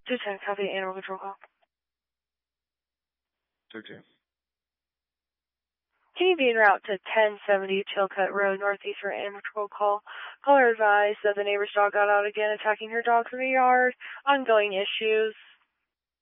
210, copy, animal control call. 210. Can you be en route to 1070 Chilcutt Road, northeast for animal control call? Caller advised that the neighbor's dog got out again, attacking her dogs in the yard. Ongoing issues.